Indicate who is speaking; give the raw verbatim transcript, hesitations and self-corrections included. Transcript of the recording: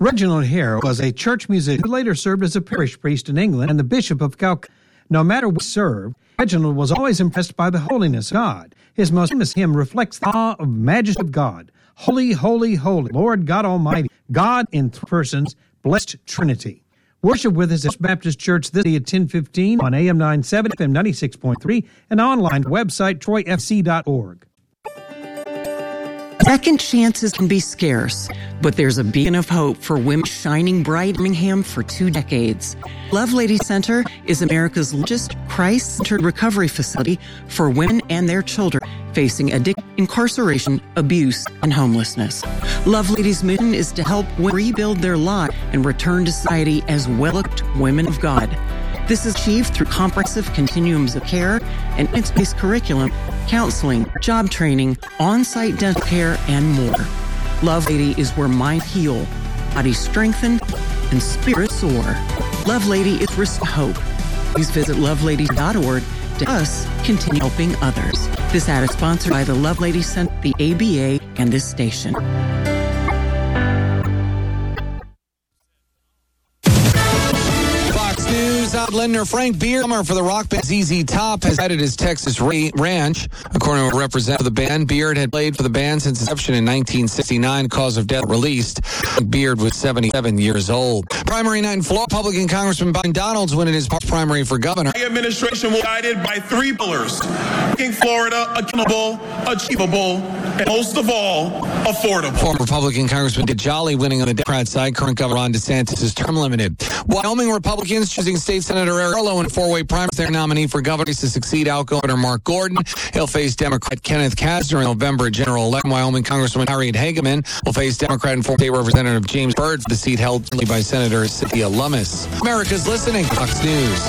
Speaker 1: Reginald Hare was a church musician who later served as a parish priest in England and the Bishop of Calcutta. No matter what he served, Reginald was always impressed by the holiness of God. His most famous hymn reflects the awe of majesty of God. Holy, holy, holy, Lord God Almighty, God in three persons, blessed Trinity. Worship with us at Baptist Church this day at ten fifteen on A M nine seventy, F M ninety-six point three, and online website troy f c dot org.
Speaker 2: Second chances can be scarce, but there's a beacon of hope for women shining bright in Birmingham for two decades. Love Lady Center is America's largest Christ-centered recovery facility for women and their children facing addiction, incarceration, abuse, and homelessness. Love Lady's mission is to help women rebuild their lives and return to society as well-equipped women of God. This is achieved through comprehensive continuums of care and evidence-based curriculum, counseling, job training, on-site dental care, and more. Love Lady is where mind heal, body strengthened, and spirit soar. Love Lady is restore hope. Please visit love lady dot org to us continue helping others. This ad is sponsored by the Love Lady Center, the A B A, and this station.
Speaker 3: Lindner Frank Beard, for the rock band Z Z Top, has added his Texas ranch. According to a representative of the band, Beard had played for the band since inception in nineteen sixty-nine. Cause of death released. Beard was seventy-seven years old. Primary night in Florida, Republican Congressman Biden Donalds winning his primary for governor.
Speaker 4: The administration was guided by three pillars: making Florida accountable, achievable, and most of all, affordable.
Speaker 3: Former Republican Congressman Dick Jolly winning on the Democrat side. Current Governor Ron DeSantis is term limited. Wyoming Republicans choosing State Senator Eric Carlo in a four-way primary. Their nominee for governor to succeed out Governor Mark Gordon. He'll face Democrat Kenneth Kasner in November general election. Wyoming Congresswoman Harriet Hageman will face Democrat and former state representative James Byrd for the seat held by Senator Cynthia Lummis. America's listening to Fox News.